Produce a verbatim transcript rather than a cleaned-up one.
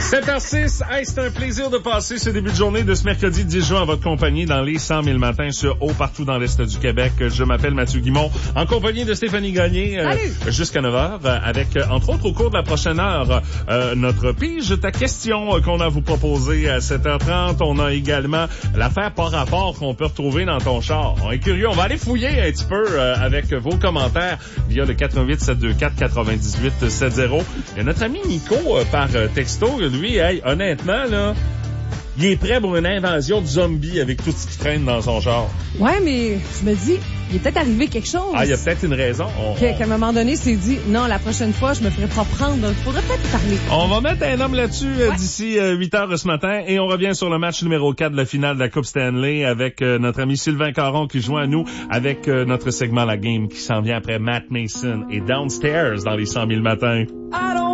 sept heures six, hey, c'est un plaisir de passer ce début de journée de ce mercredi dix juin en votre compagnie dans les cent mille matins sur Haut partout dans l'Est du Québec. Je m'appelle Mathieu Guimond, en compagnie de Stéphanie Gagné, euh, jusqu'à neuf heures, avec, entre autres, au cours de la prochaine heure, euh, notre pige ta question euh, qu'on a à vous proposer à sept heures trente. On a également l'affaire par rapport qu'on peut retrouver dans ton char. On est curieux, on va aller fouiller un petit peu euh, avec vos commentaires via le quatre un huit sept deux quatre quatre-vingt-dix-huit soixante. Il y a notre ami Nico euh, par euh, texto, lui, hey, honnêtement, là, il est prêt pour une invasion de zombies avec tout ce qui traîne dans son char. Ouais, mais je me dis, il est peut-être arrivé quelque chose. Ah, il y a peut-être une raison. On, Qu'à, qu'à un moment donné, il s'est dit, non, la prochaine fois, je me ferai pas prendre. Il faudrait peut-être parler. On va mettre un homme là-dessus euh, ouais. d'ici euh, huit heures ce matin et on revient sur le match numéro quatre de la finale de la Coupe Stanley avec euh, notre ami Sylvain Caron qui joint à nous avec euh, notre segment La Game qui s'en vient après Matt Mason et Downstairs dans les cent mille matins. I don't